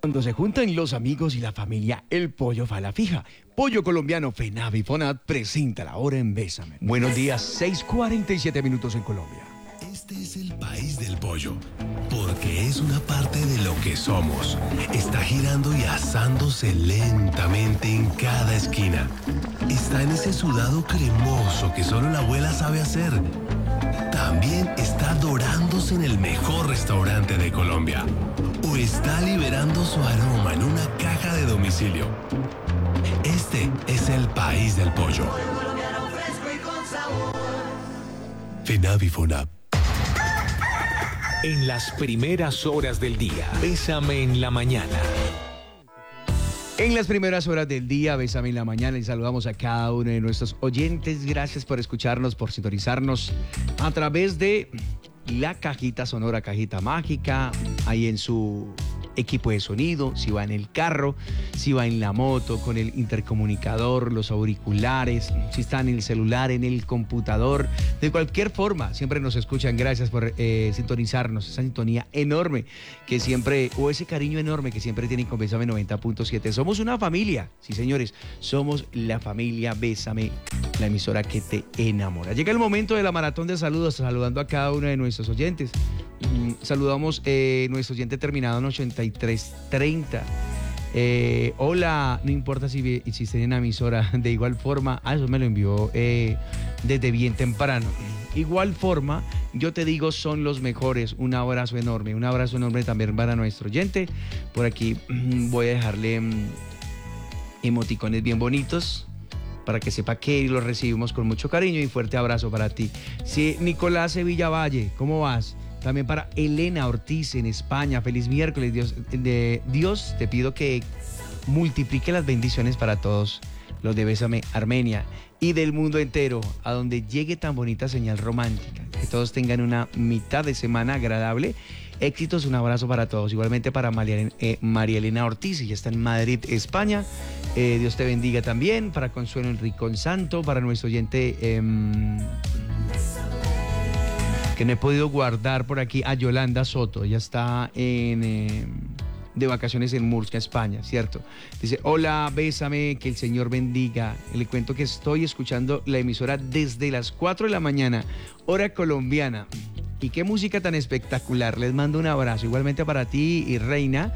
Cuando se juntan los amigos y la familia, el pollo fa la fija. Pollo colombiano FENAVI y FONAT presenta la hora en Bésame. Buenos días, 6:47 minutos en Colombia. Este es el país del pollo, porque es una parte de lo que somos. Está girando y asándose lentamente en cada esquina. Está en ese sudado cremoso que solo la abuela sabe hacer. También está dorándose en el mejor restaurante de Colombia. O está liberando su aroma en una caja de domicilio. Este es el país del pollo. FENAVI y FONAT. En las primeras horas del día, Bésame en la mañana. En las primeras horas del día, Bésame en la mañana, y saludamos a cada uno de nuestros oyentes. Gracias por escucharnos, por sintonizarnos a través de la cajita sonora, cajita mágica, ahí en su equipo de sonido, si va en el carro, si va en la moto, con el intercomunicador, los auriculares, si está en el celular, en el computador, de cualquier forma, siempre nos escuchan. Gracias por sintonizarnos, esa sintonía enorme que siempre, o ese cariño enorme que siempre tienen con Bésame 90.7. Somos una familia, sí señores, somos la familia Bésame, la emisora que te enamora. Llega el momento de la maratón de saludos, saludando a cada uno de nuestros oyentes. Saludamos nuestro oyente terminado en 8330. Hola, no importa si estén en la emisora, de igual forma, eso me lo envió desde bien temprano. Igual forma, yo te digo, son los mejores. Un abrazo enorme también para nuestro oyente. Por aquí voy a dejarle emoticones bien bonitos, para que sepa que los recibimos con mucho cariño, y fuerte abrazo para ti. Sí, Nicolás Sevilla Valle, ¿cómo vas? También para Elena Ortiz en España, feliz miércoles. Dios, te pido que multiplique las bendiciones para todos los de Bésame Armenia y del mundo entero, a donde llegue tan bonita señal romántica. Que todos tengan una mitad de semana agradable. Éxitos, un abrazo para todos. Igualmente para María Elena Ortiz, ella está en Madrid, España. Dios te bendiga también. Para Consuelo Enricón Santo, para nuestro oyente que no he podido guardar por aquí, a Yolanda Soto. Ella está de vacaciones en Murcia, España, ¿cierto? Dice, hola, Bésame, que el Señor bendiga. Le cuento que estoy escuchando la emisora desde las 4 de la mañana, hora colombiana. Y qué música tan espectacular. Les mando un abrazo. Igualmente para ti y Reina.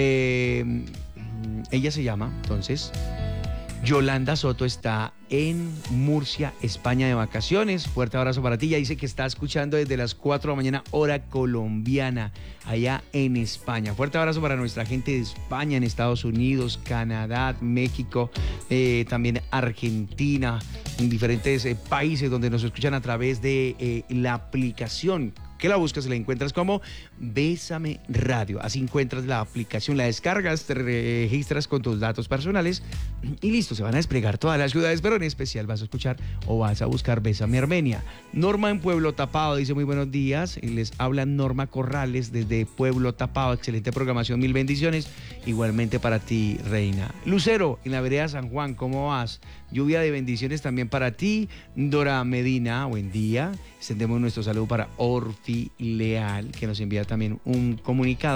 Ella se llama, entonces, Yolanda Soto, está en Murcia, España, de vacaciones. Fuerte abrazo para ti. Ya dice que está escuchando desde las 4 de la mañana, hora colombiana, allá en España. Fuerte abrazo para nuestra gente de España, en Estados Unidos, Canadá, México, también Argentina, en diferentes países donde nos escuchan a través de la aplicación. Que la buscas y la encuentras como Bésame Radio. Así encuentras la aplicación, la descargas, te registras con tus datos personales y listo, se van a desplegar todas las ciudades, pero en especial vas a escuchar o vas a buscar Bésame Armenia. Norma en Pueblo Tapado dice muy buenos días, y les habla Norma Corrales desde Pueblo Tapado. Excelente programación, mil bendiciones. Igualmente para ti, Reina. Lucero, en la vereda San Juan, ¿cómo vas? Lluvia de bendiciones también para ti. Dora Medina, buen día. Extendemos nuestro saludo para Orfi Leal, que nos envía también un comunicado.